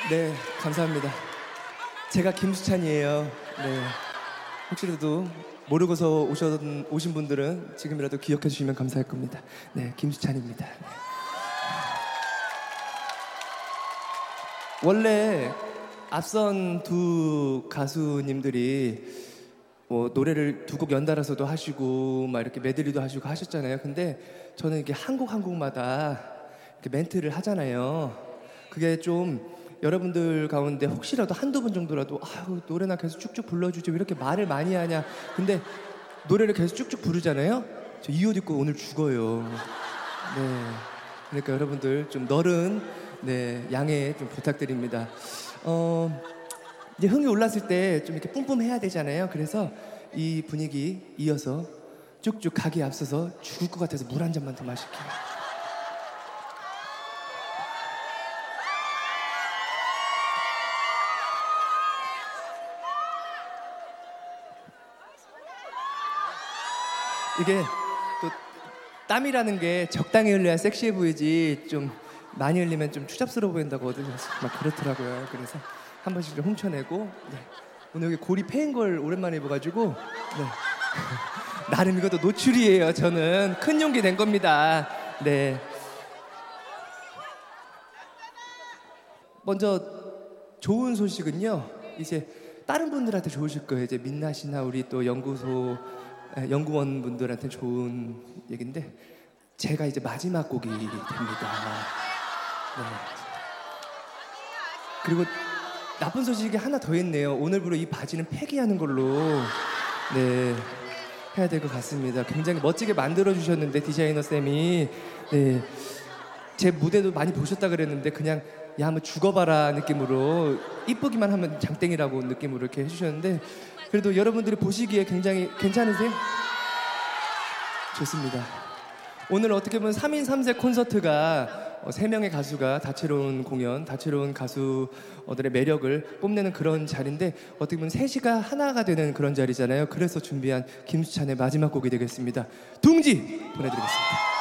네, 감사합니다. 제가 김수찬이에요. 네, 혹시라도 모르고서 오신 분들은 지금이라도 기억해 주시면 감사할 겁니다. 네, 김수찬입니다. 네. 원래 앞선 두 가수님들이 뭐 노래를 두 곡 연달아서도 하시고 막 이렇게 메들리도 하시고 하셨잖아요. 근데 저는 이렇게 한 곡 한 곡마다 이렇게 멘트를 하잖아요. 그게 좀 여러분들 가운데 혹시라도 한두 분 정도라도 아유 노래나 계속 쭉쭉 불러주지 왜 이렇게 말을 많이 하냐. 근데 노래를 계속 쭉쭉 부르잖아요. 저 이 옷 입고 오늘 죽어요. 네. 그러니까 여러분들 좀 너른 네 양해 좀 부탁드립니다. 이제 흥이 올랐을 때 좀 이렇게 뿜뿜해야 되잖아요. 그래서 이 분위기 이어서 쭉쭉 가기에 앞서서 죽을 것 같아서 물 한 잔만 더 마실게요. 이게 또 땀이라는 게 적당히 흘려야 섹시해 보이지 좀 많이 흘리면 좀 추잡스러워 보인다고 어디서 막 그렇더라고요. 그래서 한 번씩 좀 훔쳐내고 네. 오늘 여기 고리 패인 걸 오랜만에 입어가지고 네. 나름 이것도 노출이에요. 저는 큰 용기 낸 겁니다. 네. 먼저 좋은 소식은요. 이제 다른 분들한테 좋으실 거예요. 이제 민나 씨나 우리 또 연구원 분들한테 좋은 얘기인데 제가 이제 마지막 곡이 됩니다. 네. 그리고 나쁜 소식이 하나 더 있네요. 오늘부로 이 바지는 폐기하는 걸로 네 해야 될 것 같습니다. 굉장히 멋지게 만들어 주셨는데 디자이너 쌤이 네, 제 무대도 많이 보셨다 그랬는데 그냥 야 한번 죽어봐라 느낌으로 이쁘기만 하면 장땡이라고 느낌으로 이렇게 해주셨는데 그래도 여러분들이 보시기에 굉장히 괜찮으세요? 좋습니다. 오늘 어떻게 보면 3인 3색 콘서트가 3명의 가수가 다채로운 공연, 다채로운 가수들의 매력을 뽐내는 그런 자리인데 어떻게 보면 3시가 하나가 되는 그런 자리잖아요. 그래서 준비한 김수찬의 마지막 곡이 되겠습니다. 둥지 보내드리겠습니다.